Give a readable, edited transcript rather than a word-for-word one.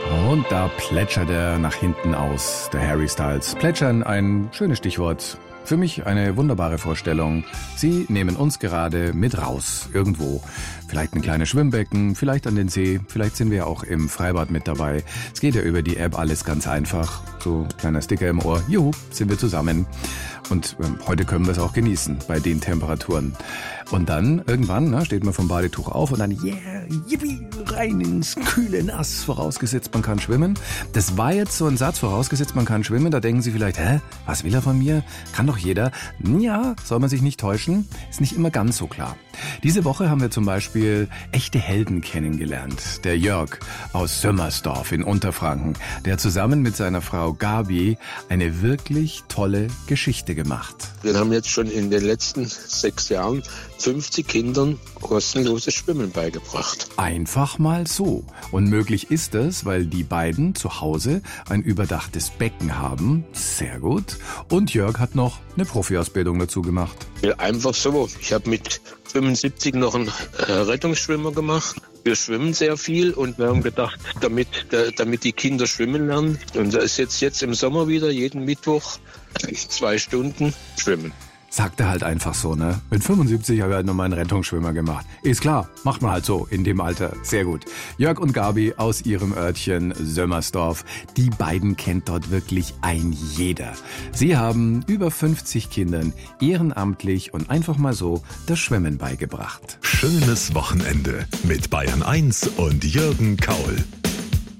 Und da plätschert er nach hinten aus, der Harry Styles. Plätschern, ein schönes Stichwort. Für mich eine wunderbare Vorstellung. Sie nehmen uns gerade mit raus, irgendwo. Vielleicht ein kleines Schwimmbecken, vielleicht an den See, vielleicht sind wir auch im Freibad mit dabei. Es geht ja über die App alles ganz einfach. So ein kleiner Sticker im Ohr, juhu, sind wir zusammen. Und heute können wir es auch genießen bei den Temperaturen. Und dann irgendwann steht man vom Badetuch auf und dann, yeah, yippie, rein ins kühle Nass, vorausgesetzt man kann schwimmen. Das war jetzt so ein Satz, vorausgesetzt man kann schwimmen. Da denken Sie vielleicht, was will er von mir? Kann doch jeder. Ja, soll man sich nicht täuschen, ist nicht immer ganz so klar. Diese Woche haben wir zum Beispiel echte Helden kennengelernt. Der Jörg aus Sömmersdorf in Unterfranken, der zusammen mit seiner Frau Gabi eine wirklich tolle Geschichte gemacht. Wir haben jetzt schon in den letzten 6 Jahren 50 Kindern kostenloses Schwimmen beigebracht. Einfach mal so. Und möglich ist es, weil die beiden zu Hause ein überdachtes Becken haben. Sehr gut. Und Jörg hat noch eine Profi-Ausbildung dazu gemacht. Ja, einfach so. Ich habe mit 75 noch einen Rettungsschwimmer gemacht. Wir schwimmen sehr viel und wir haben gedacht, damit die Kinder schwimmen lernen. Und da ist jetzt im Sommer wieder jeden Mittwoch 2 Stunden schwimmen. Sagt er halt einfach so, ne? Mit 75 habe ich halt nochmal einen Rettungsschwimmer gemacht. Ist klar, macht man halt so in dem Alter. Sehr gut. Jörg und Gabi aus ihrem Örtchen Sömmersdorf. Die beiden kennt dort wirklich ein jeder. Sie haben über 50 Kindern ehrenamtlich und einfach mal so das Schwimmen beigebracht. Schönes Wochenende mit Bayern 1 und Jürgen Kaul.